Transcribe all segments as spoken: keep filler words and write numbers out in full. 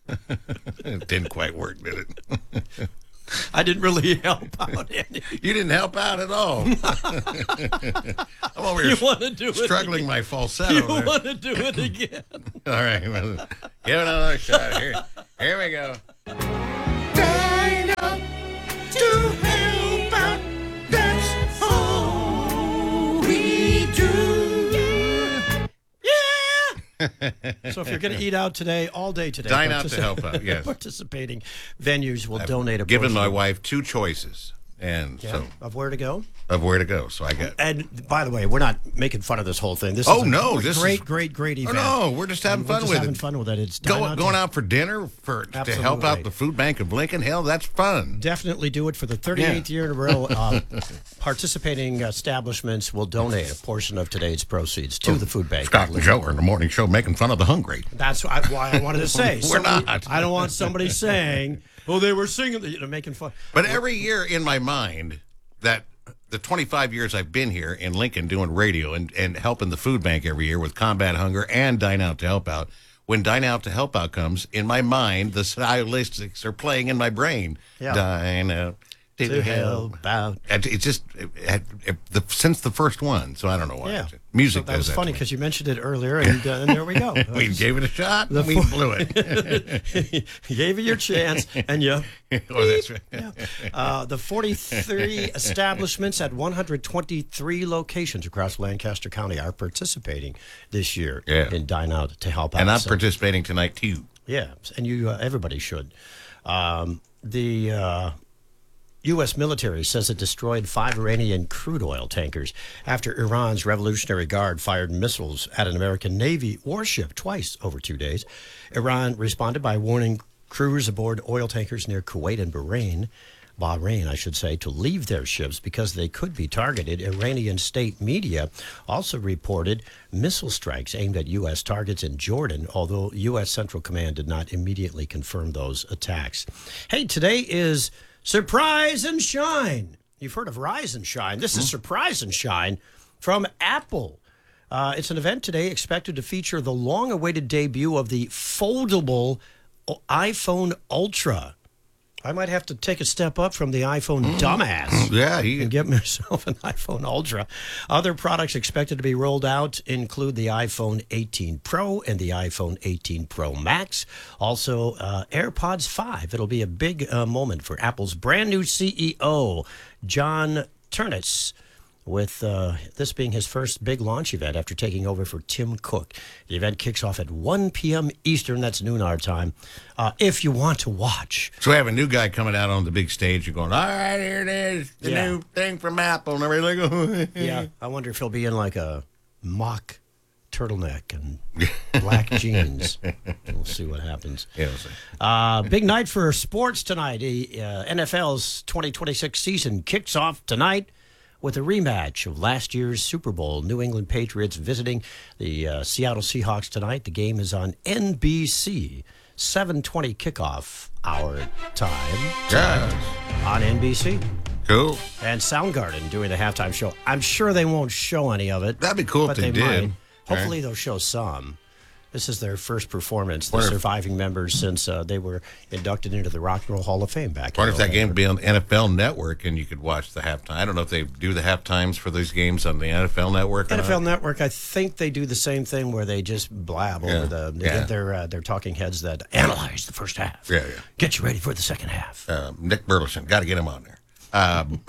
It didn't quite work, did it? I didn't really help out any. You didn't help out at all. I'm over here You want to do it struggling again. my falsetto. You there. want to do it again? All right, well, give it another shot. Here, here we go. Dine up to help out. That's all we do. Yeah. So if you're going to eat out today, all day today, Dine out to help out, yes. Participating venues will I've donate a given portion my wife two choices, and yeah, so of where to go. of where to go. So I got. And by the way, we're not making fun of this whole thing. This Oh, is a no, great, this is- great, great, great Oh, event. no, we're just having And we're fun just with having it. fun with it. It's Dine Go, Out going to- out for dinner for to help Absolutely. out the food bank of Lincoln. Hell, that's fun. Definitely do it for the thirty-eighth Yeah. year in a row. Uh, participating establishments will donate a portion of today's proceeds to the food bank. Scott and Joe are in the morning show making fun of the hungry. That's why why I wanted to say. We're Somebody- not. I don't want somebody saying, "Oh, they were singing," you know, making fun. But every year in my mind, that the twenty-five years I've been here in Lincoln doing radio and, and helping the food bank every year with Combat Hunger and Dine Out to Help Out, when Dine Out to Help Out comes, in my mind, the stylistics are playing in my brain. Yeah. Dine Out to, To Help help out. It- It's just it, it, it, the, since the first one, so I don't know why. Yeah, Music So that does was that. funny to me. because you mentioned it earlier, and, uh, and there we go. We gave it a shot, The and we four- blew it. You gave it your chance, and you. Oh, that's right. Uh, the forty-three establishments at one hundred twenty-three locations across Lancaster County are participating this year Yeah. in Dine Out to help out. And I'm So- participating tonight, too. Yeah, and you, uh, everybody should. Um, the uh, U S military says it destroyed five Iranian crude oil tankers after Iran's Revolutionary Guard fired missiles at an American Navy warship twice over two days. Iran responded by warning crews aboard oil tankers near Kuwait and Bahrain. Bahrain, I should say, to leave their ships because they could be targeted. Iranian state media also reported missile strikes aimed at U S targets in Jordan, although U S Central Command did not immediately confirm those attacks. Hey, today is Surprise and Shine. You've heard of Rise and Shine. This is Surprise and Shine from Apple. Uh, it's an event today expected to feature the long-awaited debut of the foldable iPhone Ultra. I might have to take a step up from the iPhone dumbass. Yeah, he, And get myself an iPhone Ultra. Other products expected to be rolled out include the iPhone eighteen Pro and the iPhone eighteen Pro Max. Also, uh, AirPods five. It'll be a big uh, moment for Apple's brand new C E O, John Ternus, with uh, this being his first big launch event after taking over for Tim Cook. The event kicks off at one p.m. Eastern, that's noon our time, uh, if you want to watch. So we have a new guy coming out on the big stage and going, all right, here it is, the Yeah. new thing from Apple. And everything like, Yeah, I wonder if he'll be in like a mock turtleneck and black jeans. We'll see what happens. Yeah, we'll see. Uh, big night for sports tonight. The uh, N F L's twenty twenty-six season kicks off tonight with a rematch of last year's Super Bowl. New England Patriots visiting the uh, Seattle Seahawks tonight. The game is on N B C, seven twenty kickoff hour time Yeah, on N B C. cool. And Soundgarden doing the halftime show. I'm sure they won't show any of it. That'd be cool but if they they did. might. Hopefully Okay. they'll show some. This is their first performance, the Wonder if- surviving members, since uh, they were inducted into the Rock and Roll Hall of Fame back I wonder in if that November. game would be on N F L Network and you could watch the halftime. I don't know if they do the half times for these games on the N F L Network. or N F L not. Network, I think they do the same thing where they just blab Yeah. over the. They Yeah. get their uh, their talking heads that analyze the first half. Yeah, yeah. Get you ready for the second half. Um, Nick Burleson, got to get him on there. Um,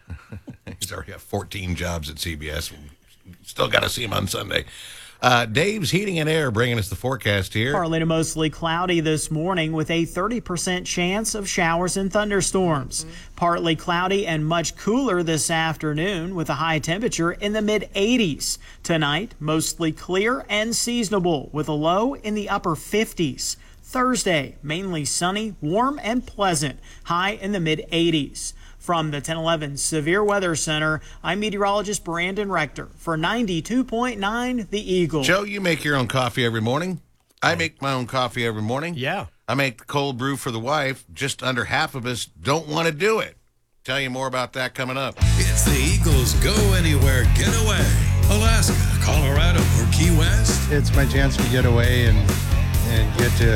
he's already got fourteen jobs at C B S. Still got to see him on Sunday. Uh, Dave's Heating and Air bringing us the forecast here. Partly to mostly cloudy this morning with a thirty percent chance of showers and thunderstorms. Partly cloudy and much cooler this afternoon with a high temperature in the mid eighties. Tonight, mostly clear and seasonable with a low in the upper fifties. Thursday, mainly sunny, warm and pleasant, high in the mid eighties. From the ten eleven Severe Weather Center, I'm meteorologist Brandon Rector for ninety-two point nine The Eagle. Joe, you make your own coffee every morning. I make my own coffee every morning. Yeah. I make the cold brew for the wife. Just under half of us don't want to do it. Tell you more about that coming up. It's the Eagles Go Anywhere Getaway. Alaska, Colorado, or Key West. It's my chance to get away and and get to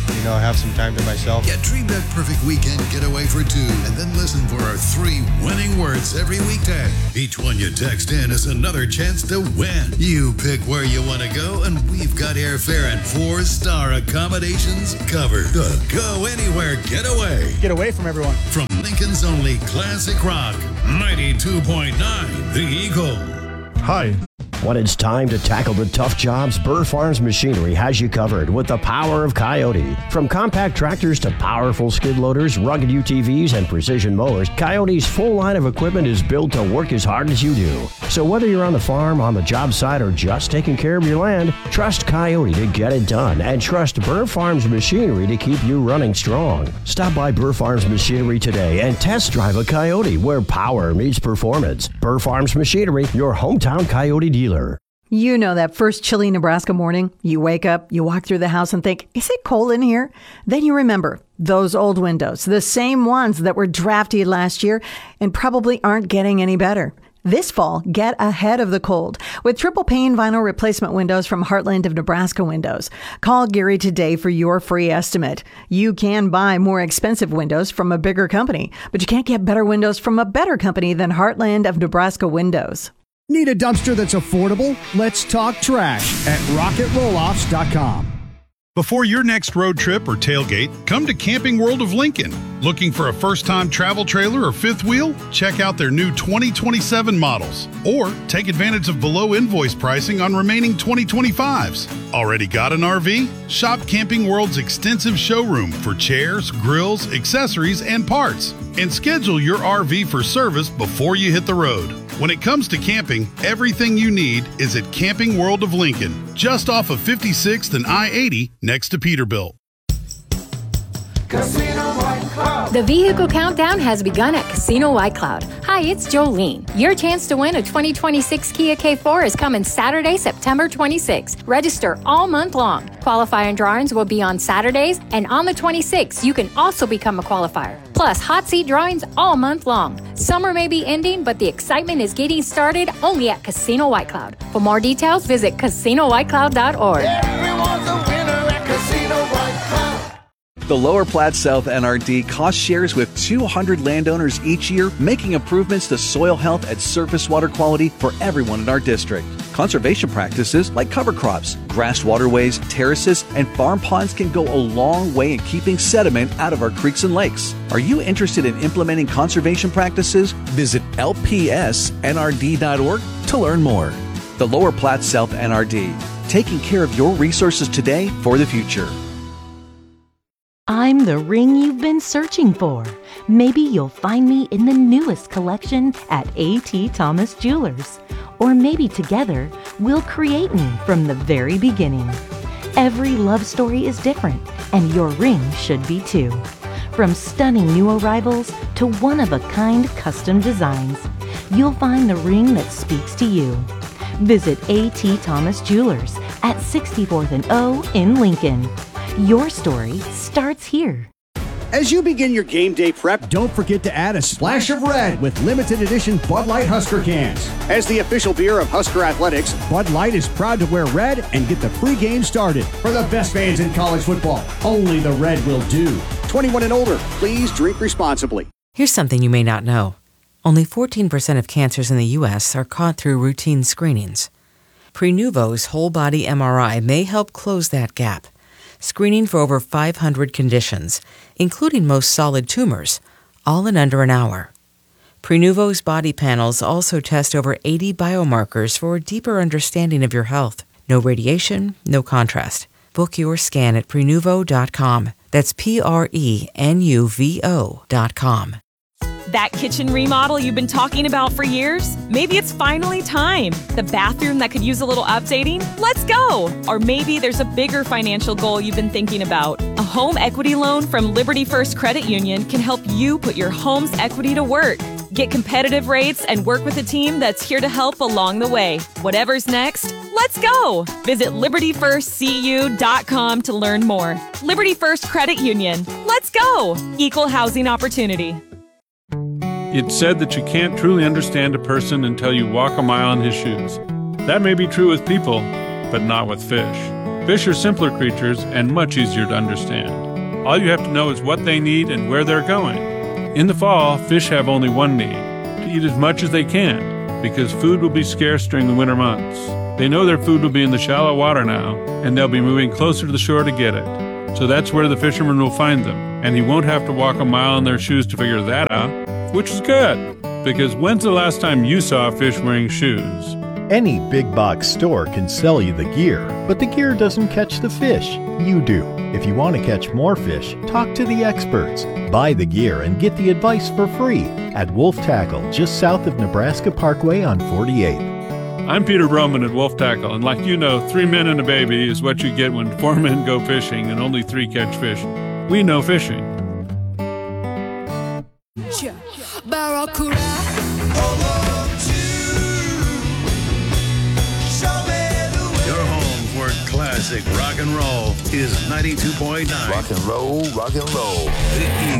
you know, have some time to myself. Get Dream That Perfect Weekend Getaway for two, and then listen for our three winning words every weekday. Each one you text in is another chance to win. You pick where you want to go, and we've got airfare and four-star accommodations covered. The Go Anywhere Getaway. Get away from everyone. From Lincoln's only classic rock, ninety-two point nine, The Eagle. Hi. When it's time to tackle the tough jobs, Burr Farms Machinery has you covered with the power of Coyote. From compact tractors to powerful skid loaders, rugged U T Vs, and precision mowers, Coyote's full line of equipment is built to work as hard as you do. So whether you're on the farm, on the job site, or just taking care of your land, trust Coyote to get it done, and trust Burr Farms Machinery to keep you running strong. Stop by Burr Farms Machinery today and test drive a Coyote where power meets performance. Burr Farms Machinery, your hometown Coyote dealer. You know that first chilly Nebraska morning, you wake up, you walk through the house and think, is it cold in here? Then you remember those old windows, the same ones that were drafty last year and probably aren't getting any better. This fall, get ahead of the cold with triple pane vinyl replacement windows from Heartland of Nebraska Windows. Call Gary today for your free estimate. You can buy more expensive windows from a bigger company, but you can't get better windows from a better company than Heartland of Nebraska Windows. Need a dumpster that's affordable? Let's talk trash at rocket roll offs dot com. Before your next road trip or tailgate, come to Camping World of Lincoln. Looking for a first-time travel trailer or fifth wheel? Check out their new twenty twenty-seven models. Or take advantage of below invoice pricing on remaining twenty twenty-fives. Already got an R V? Shop Camping World's extensive showroom for chairs, grills, accessories, and parts. And schedule your R V for service before you hit the road. When it comes to camping, everything you need is at Camping World of Lincoln, just off of fifty-sixth and I eighty next to Peterbilt. Casino White Cloud. The vehicle countdown has begun at Casino White Cloud. Hi, it's Jolene. Your chance to win a twenty twenty-six Kia K four is coming Saturday, September twenty-sixth. Register all month long. Qualifying drawings will be on Saturdays, and on the twenty-sixth, you can also become a qualifier. Plus, hot seat drawings all month long. Summer may be ending, but the excitement is getting started only at Casino White Cloud. For more details, visit casino white cloud dot org. Everyone's a winner at Casino White Cloud. The Lower Platte South N R D cost shares with two hundred landowners each year, making improvements to soil health and surface water quality for everyone in our district. Conservation practices like cover crops, grass waterways, terraces, and farm ponds can go a long way in keeping sediment out of our creeks and lakes. Are you interested in implementing conservation practices? Visit L P S N R D dot org to learn more. The Lower Platte South N R D, taking care of your resources today for the future. I'm the ring you've been searching for. Maybe you'll find me in the newest collection at A T Thomas Jewelers. Or maybe together, we'll create me from the very beginning. Every love story is different, and your ring should be too. From stunning new arrivals to one-of-a-kind custom designs, you'll find the ring that speaks to you. Visit A T Thomas Jewelers at sixty-fourth and O in Lincoln. Your story starts here. As you begin your game day prep, don't forget to add a splash of red with limited edition Bud Light Husker cans. As the official beer of Husker Athletics, Bud Light is proud to wear red and get the free game started. For the best fans in college football, only the red will do. twenty-one and older, please drink responsibly. Here's something you may not know. Only fourteen percent of cancers in the U S are caught through routine screenings. Prenuvo's whole body M R I may help close that gap, screening for over five hundred conditions, including most solid tumors, all in under an hour. Prenuvo's body panels also test over eighty biomarkers for a deeper understanding of your health. No radiation, no contrast. Book your scan at prenuvo dot com. That's P R E N U V O dot com. That kitchen remodel you've been talking about for years? Maybe it's finally time. The bathroom that could use a little updating? Let's go! Or maybe there's a bigger financial goal you've been thinking about. A home equity loan from Liberty First Credit Union can help you put your home's equity to work. Get competitive rates and work with a team that's here to help along the way. Whatever's next, let's go! Visit liberty first c u dot com to learn more. Liberty First Credit Union. Let's go! Equal housing opportunity. It's said that you can't truly understand a person until you walk a mile in his shoes. That may be true with people, but not with fish. Fish are simpler creatures and much easier to understand. All you have to know is what they need and where they're going. In the fall, fish have only one need, to eat as much as they can, because food will be scarce during the winter months. They know their food will be in the shallow water now, and they'll be moving closer to the shore to get it. So that's where the fisherman will find them, and he won't have to walk a mile in their shoes to figure that out, which is good, because when's the last time you saw a fish wearing shoes? Any big box store can sell you the gear, but the gear doesn't catch the fish. You do. If you want to catch more fish, talk to the experts. Buy the gear and get the advice for free at Wolf Tackle, just south of Nebraska Parkway on forty-eight. I'm Peter Broman at Wolf Tackle, and like you know, three men and a baby is what you get when four men go fishing and only three catch fish. We know fishing. Your home for classic rock and roll is ninety-two point nine. Rock and roll, rock and roll. The